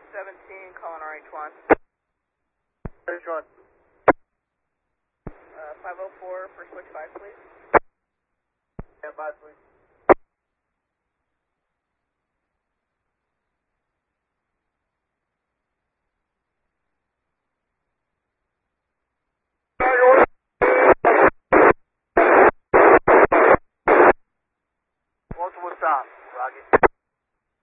17, calling RH1. RH1. 504 for switch 5, please. Yeah, 5, please.